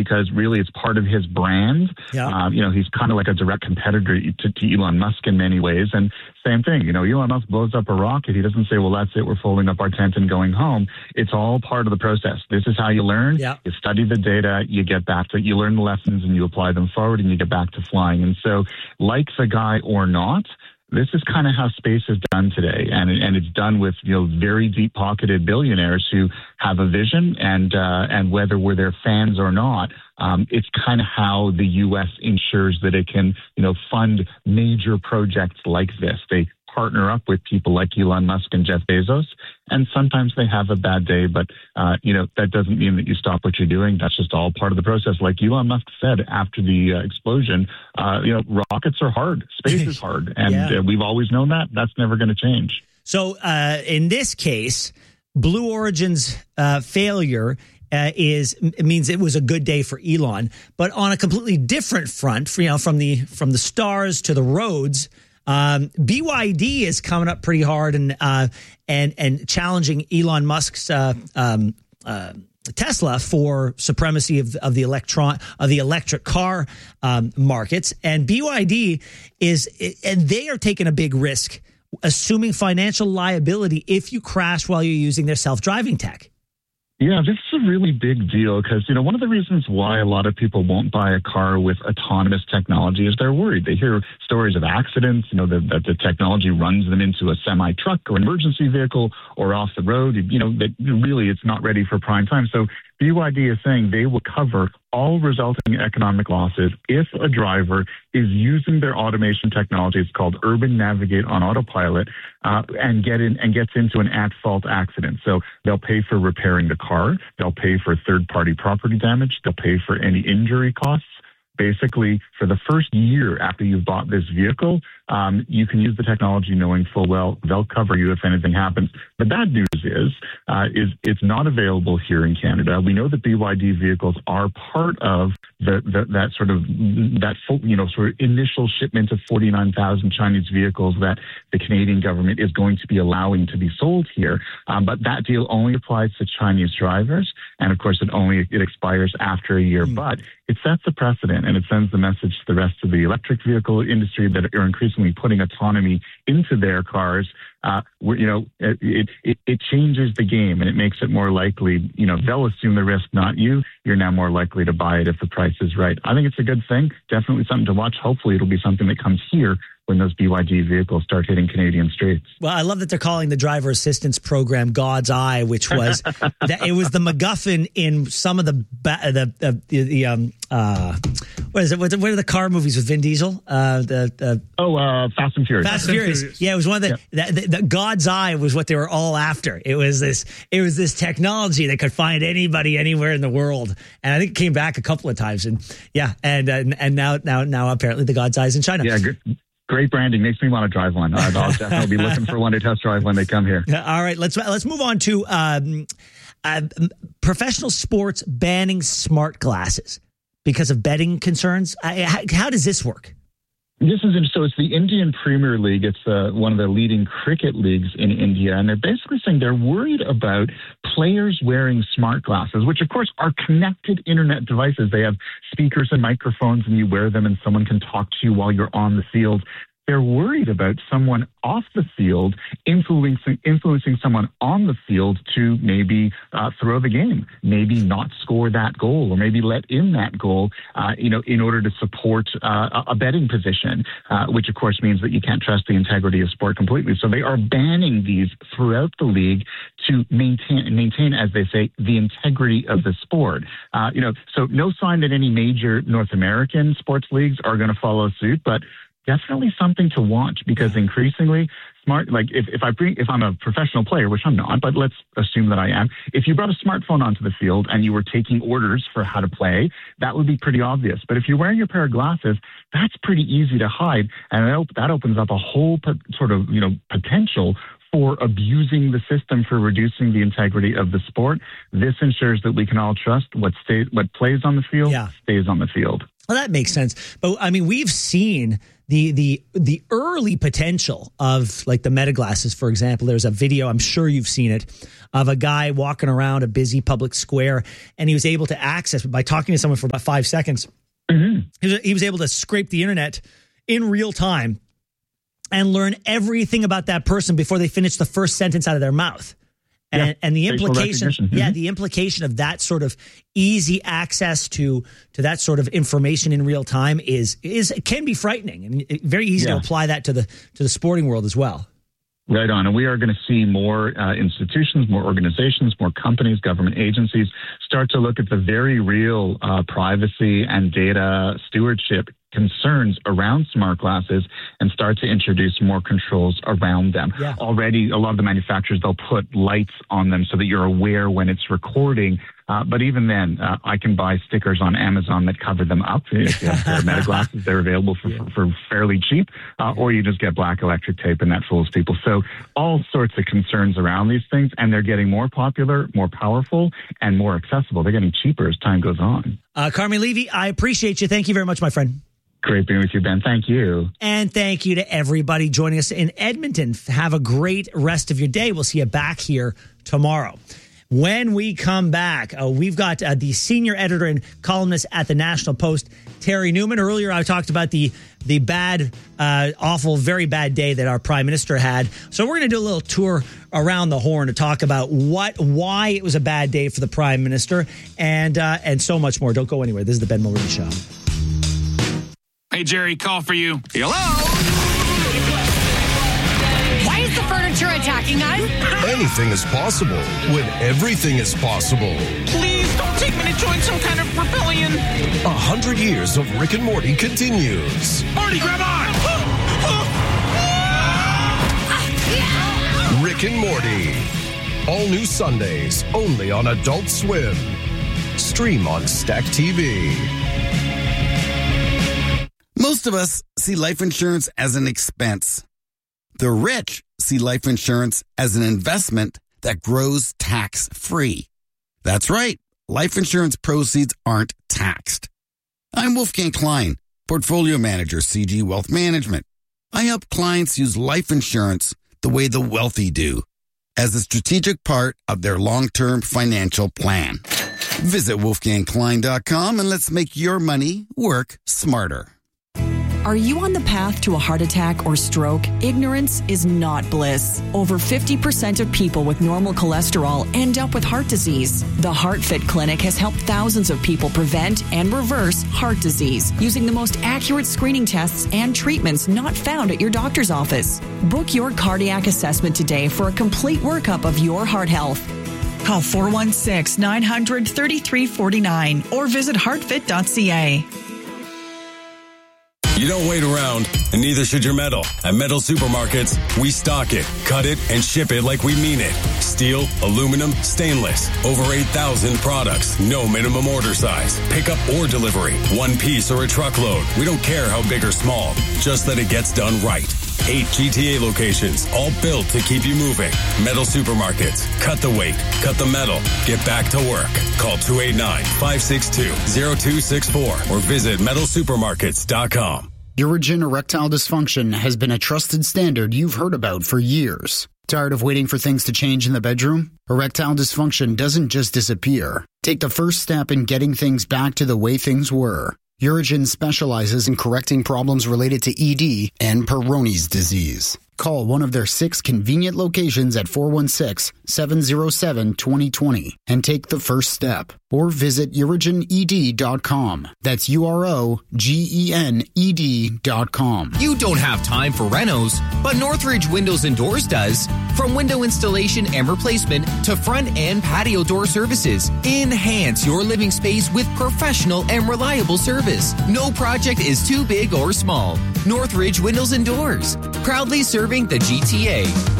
because really it's part of his brand. Yeah. He's kind of like a direct competitor to Elon Musk in many ways. And same thing, Elon Musk blows up a rocket. He doesn't say, well, that's it, we're folding up our tent and going home. It's all part of the process. This is how you learn. Yeah. You study the data, you get back to, you learn the lessons and you apply them forward and you get back to flying. And so, like the guy or not, this is kind of how space is done today, and it's done with very deep-pocketed billionaires who have a vision, and whether we're their fans or not, it's kind of how the U.S. ensures that it can fund major projects like this. They partner up with people like Elon Musk and Jeff Bezos, and sometimes they have a bad day, but that doesn't mean that you stop what you're doing. That's just all part of the process. Like Elon Musk said after the explosion, rockets are hard, space is hard, and we've always known that. That's never going to change. So in this case, Blue Origin's failure means it was a good day for Elon, but on a completely different front, from the stars to the roads. BYD is coming up pretty hard and challenging Elon Musk's Tesla for supremacy of the electric car markets, and BYD and they are taking a big risk, assuming financial liability if you crash while you're using their self-driving tech. Yeah, this is a really big deal because, one of the reasons why a lot of people won't buy a car with autonomous technology is they're worried. They hear stories of accidents, that the technology runs them into a semi-truck or an emergency vehicle or off the road, that really it's not ready for prime time. So BYD is saying they will cover all resulting economic losses if a driver is using their automation technology. It's called Urban Navigate on autopilot, and gets into an at-fault accident. So they'll pay for repairing the car. They'll pay for third-party property damage. They'll pay for any injury costs. Basically, for the first year after you've bought this vehicle, you can use the technology knowing full well they'll cover you if anything happens. The bad news is it's not available here in Canada. We know that BYD vehicles are part of that sort of initial shipment of 49,000 Chinese vehicles that the Canadian government is going to be allowing to be sold here. But that deal only applies to Chinese drivers, and of course it expires after a year. But it sets a precedent, and it sends the message to the rest of the electric vehicle industry that are increasingly putting autonomy into their cars. It changes the game, and it makes it more likely, they'll assume the risk, not you. You're now more likely to buy it if the price is right. I think it's a good thing. Definitely something to watch. Hopefully it'll be something that comes here when those BYD vehicles start hitting Canadian streets. Well, I love that they're calling the driver assistance program God's Eye, which was it was the MacGuffin in some of the what is it? What are the car movies with Vin Diesel? Fast and Furious. Fast and Furious. Yeah, it was one of the God's Eye was what they were all after. It was this technology that could find anybody anywhere in the world, and I think it came back a couple of times. And now apparently the God's Eye is in China. Yeah. Good. Great branding. Makes me want to drive one. I'll definitely be looking for one to test drive when they come here. All right, let's move on to professional sports banning smart glasses because of betting concerns. How does this work? This is so. It's the Indian Premier League. It's one of the leading cricket leagues in India, and they're basically saying they're worried about players wearing smart glasses, which of course are connected internet devices. They have speakers and microphones, and you wear them, and someone can talk to you while you're on the field. They're worried about someone off the field influencing someone on the field to maybe throw the game, maybe not score that goal, or maybe let in that goal, in order to support a betting position, which of course means that you can't trust the integrity of sport completely. So they are banning these throughout the league to maintain, as they say, the integrity of the sport. So no sign that any major North American sports leagues are going to follow suit, but definitely something to watch, because increasingly if I'm a professional player, which I'm not, but let's assume that I am, if you brought a smartphone onto the field and you were taking orders for how to play, that would be pretty obvious. But if you're wearing a pair of glasses, that's pretty easy to hide. And that opens up a whole potential for abusing the system, for reducing the integrity of the sport. This ensures that we can all trust what plays on the field stays on the field. Well, that makes sense. But I mean, we've seen the early potential of like the Meta glasses, for example. There's a video, I'm sure you've seen it, of a guy walking around a busy public square, and he was able to access, by talking to someone for about 5 seconds, he was able to scrape the internet in real time and learn everything about that person before they finish the first sentence out of their mouth. And the implication, the implication of that sort of easy access to that sort of information in real time can be frightening, and very easy to apply that to the sporting world as well. Right on. And we are going to see more institutions, more organizations, more companies, government agencies start to look at the very real privacy and data stewardship concerns around smart glasses and start to introduce more controls around them. Yeah. Already, a lot of the manufacturers, they'll put lights on them so that you're aware when it's recording. But even then, I can buy stickers on Amazon that cover them up. If you have Meta glasses, they're available for fairly cheap, or you just get black electric tape and that fools people. So all sorts of concerns around these things, and they're getting more popular, more powerful, and more accessible. They're getting cheaper as time goes on. Carmi Levy, I appreciate you. Thank you very much, my friend. Great being with you, Ben. Thank you. And thank you to everybody joining us in Edmonton. Have a great rest of your day. We'll see you back here tomorrow. When we come back, we've got the senior editor and columnist at the National Post, Terry Newman. Earlier, I talked about the bad, awful, very bad day that our prime minister had. So we're going to do a little tour around the horn to talk about why it was a bad day for the prime minister, and so much more. Don't go anywhere. This is the Ben Mulroney Show. Hey, Jerry, call for you. Hello? Why is the furniture attacking us? Anything is possible when everything is possible. Please don't take me to join some kind of rebellion. 100 years of Rick and Morty continues. Morty, grab on! Rick and Morty. All new Sundays, only on Adult Swim. Stream on Stack TV. Most of us see life insurance as an expense. The rich see life insurance as an investment that grows tax-free. That's right. Life insurance proceeds aren't taxed. I'm Wolfgang Klein, Portfolio Manager, CG Wealth Management. I help clients use life insurance the way the wealthy do, as a strategic part of their long-term financial plan. Visit wolfgangklein.com and let's make your money work smarter. Are you on the path to a heart attack or stroke? Ignorance is not bliss. Over 50% of people with normal cholesterol end up with heart disease. The HeartFit Clinic has helped thousands of people prevent and reverse heart disease using the most accurate screening tests and treatments not found at your doctor's office. Book your cardiac assessment today for a complete workup of your heart health. Call 416-900-3349 or visit heartfit.ca. You don't wait around, and neither should your metal. At Metal Supermarkets, we stock it, cut it, and ship it like we mean it. Steel, aluminum, stainless. Over 8,000 products. No minimum order size. Pickup or delivery. One piece or a truckload. We don't care how big or small. Just that it gets done right. 8 GTA locations, all built to keep you moving. Metal Supermarkets. Cut the weight. Cut the metal. Get back to work. Call 289-562-0264 or visit metalsupermarkets.com. Urigen erectile dysfunction has been a trusted standard you've heard about for years. Tired of waiting for things to change in the bedroom? Erectile dysfunction doesn't just disappear. Take the first step in getting things back to the way things were. Urigen specializes in correcting problems related to ED and Peyronie's disease. Call one of their 6 convenient locations at 416-707-2020 and take the first step. Or visit urigened.com. That's UROGENED.com. You don't have time for renos, but Northridge Windows and Doors does. From window installation and replacement to front and patio door services, enhance your living space with professional and reliable service. No project is too big or small. Northridge Windows and Doors, proudly serving the GTA.